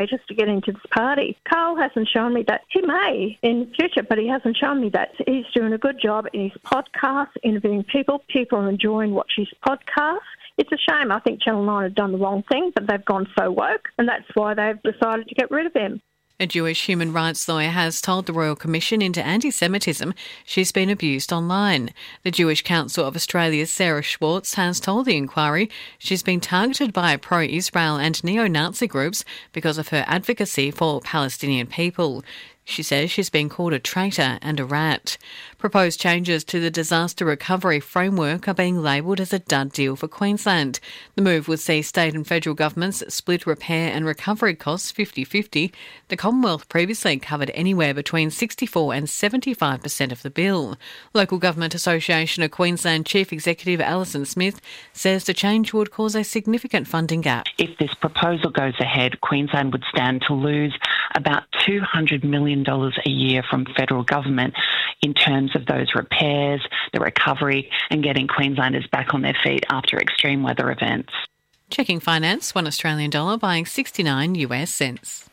just to get into this party. Carl hasn't shown me that. He may in the future, but he hasn't shown me that. He's doing a good job in his podcast, interviewing people. People are enjoying watching his podcast. It's a shame. I think Channel 9 have done the wrong thing, but they've gone so woke, and that's why they've decided to get rid of him. A Jewish human rights lawyer has told the Royal Commission into Anti-Semitism she's been abused online. The Jewish Council of Australia's Sarah Schwartz has told the inquiry she's been targeted by pro-Israel and neo-Nazi groups because of her advocacy for Palestinian people. She says she's been called a traitor and a rat. Proposed changes to the disaster recovery framework are being labelled as a dud deal for Queensland. The move would see state and federal governments split repair and recovery costs 50-50. The Commonwealth previously covered anywhere between 64% and 75% of the bill. Local Government Association of Queensland Chief Executive Alison Smith says the change would cause a significant funding gap. If this proposal goes ahead, Queensland would stand to lose about $200 million a year from federal government in terms of those repairs, the recovery and getting Queenslanders back on their feet after extreme weather events. Checking finance, $1 Australian dollar buying 69 US cents.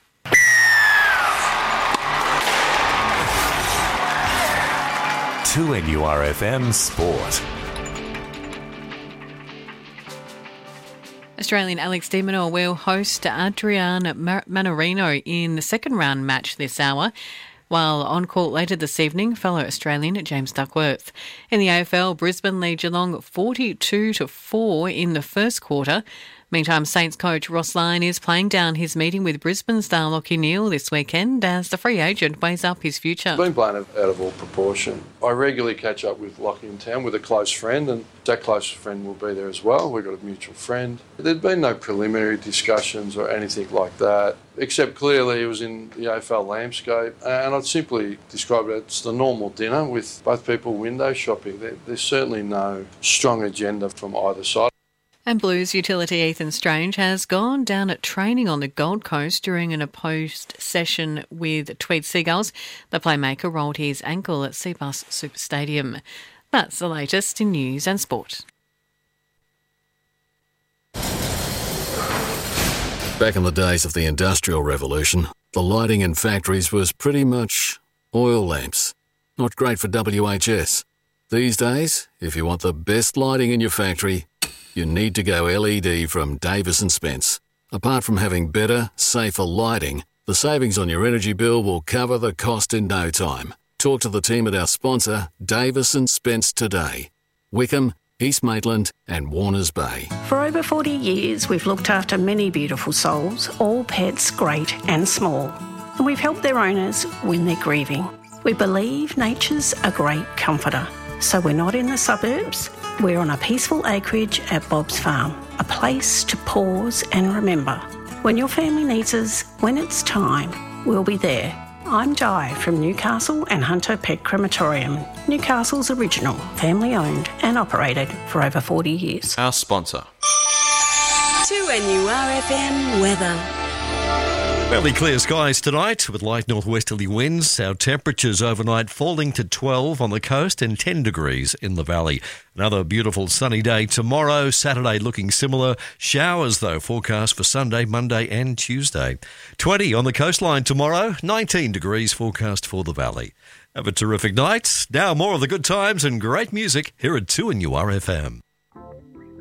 To NURFM Sport. Australian Alex de Minaur will host Adrian Mannarino in the second round match this hour, while on court later this evening, fellow Australian James Duckworth. In the AFL, Brisbane lead Geelong 42-4 in the first quarter. Meantime, Saints coach Ross Lyon is playing down his meeting with Brisbane star Lachie Neale this weekend as the free agent weighs up his future. Been blown out of all proportion. I regularly catch up with Lachie in town with a close friend, and that close friend will be there as well. We've got a mutual friend. There'd been no preliminary discussions or anything like that, except clearly it was in the AFL landscape, and I'd simply describe it as the normal dinner with both people window shopping. There's certainly no strong agenda from either side. And Blues utility Ethan Strange has gone down at training on the Gold Coast during an opposed session with Tweed Seagulls. The playmaker rolled his ankle at Cbus Super Stadium. That's the latest in news and sport. Back in the days of the Industrial Revolution, the lighting in factories was pretty much oil lamps. Not great for WHS. These days, if you want the best lighting in your factory, you need to go LED from Davis & Spence. Apart from having better, safer lighting, the savings on your energy bill will cover the cost in no time. Talk to the team at our sponsor, Davis & Spence today. Wickham, East Maitland and Warners Bay. For over 40 years, we've looked after many beautiful souls, all pets great and small. And we've helped their owners when they're grieving. We believe nature's a great comforter. So we're not in the suburbs. We're on a peaceful acreage at Bob's Farm, a place to pause and remember. When your family needs us, when it's time, we'll be there. I'm Di from Newcastle and Hunter Pet Crematorium, Newcastle's original, family-owned and operated for over 40 years. Our sponsor. 2NURFM weather. Fairly clear skies tonight with light northwesterly winds. Our temperatures overnight falling to 12 on the coast and 10 degrees in the valley. Another beautiful sunny day tomorrow. Saturday looking similar. Showers, though, forecast for Sunday, Monday and Tuesday. 20 on the coastline tomorrow. 19 degrees forecast for the valley. Have a terrific night. Now more of the good times and great music here at 2NURFM.